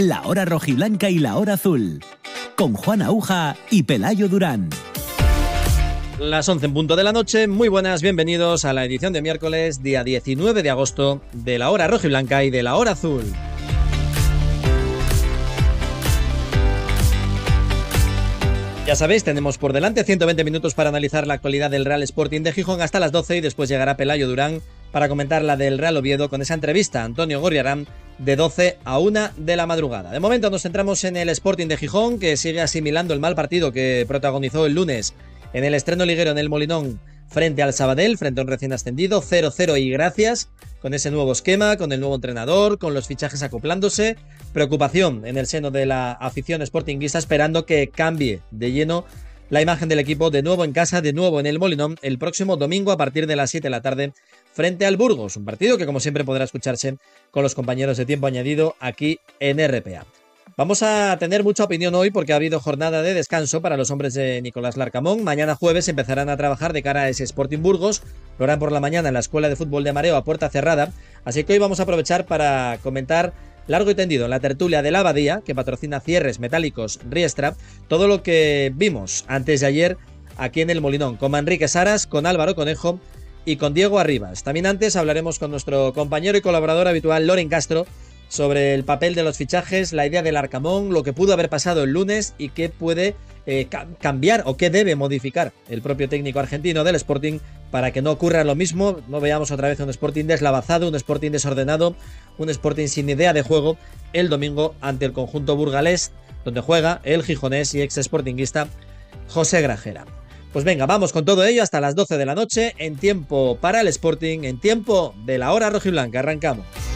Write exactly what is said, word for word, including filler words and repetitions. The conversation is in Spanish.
La Hora Rojiblanca y La Hora Azul, con Juan Aúja y Pelayo Durán. Las once en punto de la noche, muy buenas, bienvenidos a la edición de miércoles, día diecinueve de agosto, de La Hora Rojiblanca y de La Hora Azul. Ya sabéis, tenemos por delante ciento veinte minutos para analizar la actualidad del Real Sporting de Gijón hasta las doce y después llegará Pelayo Durán para comentar la del Real Oviedo con esa entrevista a Antonio Gorriarán de doce a una de la madrugada. De momento nos centramos en el Sporting de Gijón, que sigue asimilando el mal partido que protagonizó el lunes en el estreno liguero en el Molinón frente al Sabadell, frente a un recién ascendido, cero cero y gracias, con ese nuevo esquema, con el nuevo entrenador, con los fichajes acoplándose. Preocupación en el seno de la afición sportinguista, esperando que cambie de lleno la imagen del equipo, de nuevo en casa, de nuevo en el Molinón, el próximo domingo a partir de las siete de la tarde, frente al Burgos. Un partido que, como siempre, podrá escucharse con los compañeros de Tiempo Añadido aquí en R P A. Vamos a tener mucha opinión hoy porque ha habido jornada de descanso para los hombres de Nicolás Larcamón. Mañana jueves empezarán a trabajar de cara a ese Sporting Burgos. Lo harán por la mañana en la Escuela de Fútbol de Mareo a puerta cerrada. Así que hoy vamos a aprovechar para comentar largo y tendido en la tertulia de la Abadía, que patrocina Cierres Metálicos Riestra, todo lo que vimos antes de ayer aquí en el Molinón, con Manrique Saras, con Álvaro Conejo y con Diego Arribas. También antes hablaremos con nuestro compañero y colaborador habitual, Loren Castro, sobre el papel de los fichajes, la idea del Arcamón, lo que pudo haber pasado el lunes y qué puede eh, ca- cambiar o qué debe modificar el propio técnico argentino del Sporting para que no ocurra lo mismo, no veamos otra vez un Sporting deslavazado, un Sporting desordenado, un Sporting sin idea de juego el domingo ante el conjunto burgalés, donde juega el gijonés y ex sportinguista José Grajera. Pues venga, vamos con todo ello hasta las doce de la noche, en tiempo para el Sporting, en tiempo de La Hora Rojiblanca. Arrancamos.